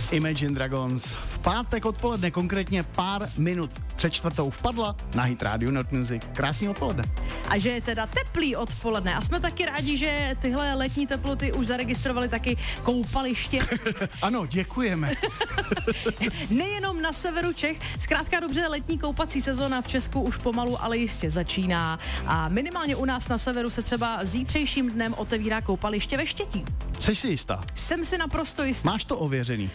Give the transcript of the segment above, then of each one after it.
Imagine Dragons. V pátek odpoledne, konkrétně pár minut před 4:00 vpadla na Hit Radio Not Music. Krásný odpoledne. A že je teda teplý odpoledne. A jsme taky rádi, že tyhle letní teploty už zaregistrovali taky koupaliště. Ano, děkujeme. Nejenom na severu Čech, zkrátka dobře, letní koupací sezóna v Česku už pomalu, ale jistě začíná. A minimálně u nás na severu se třeba zítřejším dnem otevírá koupaliště ve Štětí. Jsi si jistá? Jsem si naprosto jistá. Máš to ověřený?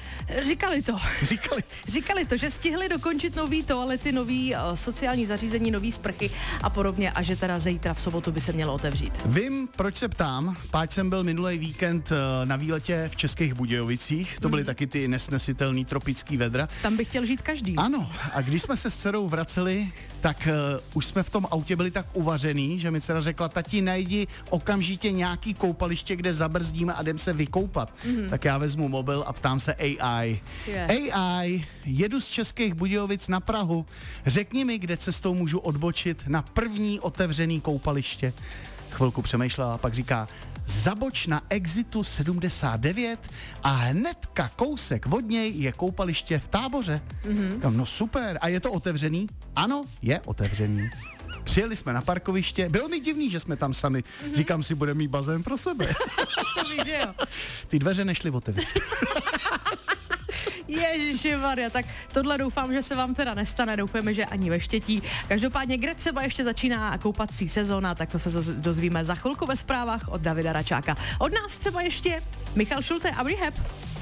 Říkali to, že stihli dokončit nový toalety, nový sociální zařízení, nový sprchy a podobně a že teda zítra v sobotu by se mělo otevřít. Vím, proč se ptám, páč jsem byl minulý víkend na výletě v Českých Budějovicích, to byly taky ty nesnesitelný tropický vedra. Tam by chtěl žít každý. Ano, a když jsme se s dcerou vraceli, tak už jsme v tom autě byli tak uvařený, že mi dcera řekla, tati, najdi okamžitě nějaký koupaliště, kde zabrzdíme a jdem se vykoupat. Tak já vezmu mobil a ptám se AI. AI, jedu z Českých Budějovic na Prahu, řekni mi, kde cestou můžu odbočit na první otevřený koupaliště. Chvilku přemýšlela a pak říká, zaboč na exitu 79 a hnedka kousek od něj je koupaliště v Táboře. No super, a je to otevřený? Ano, je otevřený. Přijeli jsme na parkoviště, bylo mi divný, že jsme tam sami. Říkám si, budeme mít bazén pro sebe. To víš, že jo. Ty dveře nešly otevřít. Ježišimarja, tak tohle doufám, že se vám teda nestane, doufáme, že ani ve Štětí. Každopádně, kde třeba ještě začíná koupací sezóna, tak to se dozvíme za chvilku ve zprávách od Davida Račáka. Od nás třeba ještě Michal Šulte a Rehab.